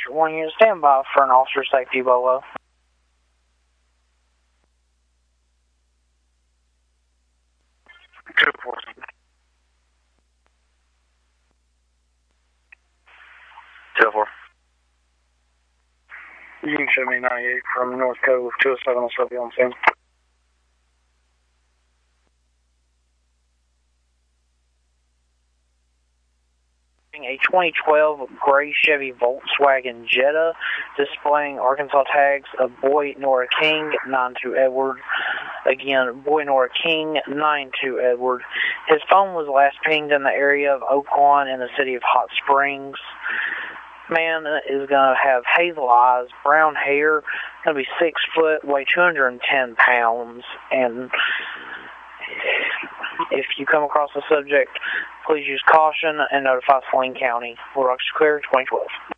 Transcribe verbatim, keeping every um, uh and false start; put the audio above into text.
one unit, stand by for an officer safety bolo. two fourteen. two oh four. You can show me ninety-eight from North Cove, two oh seven, I'll still be on scene. A twenty twelve gray Chevy Volkswagen Jetta displaying Arkansas tags of Boy Nora King, nine two Edward. Again, Boy Nora King, nine two Edward. His phone was last pinged in the area of Oaklawn in the city of Hot Springs. Man is going to have hazel eyes, brown hair, going to be six foot, weigh two hundred ten pounds, and if you come across the subject, please use caution and notify Saline County. We're Clear twenty twelve.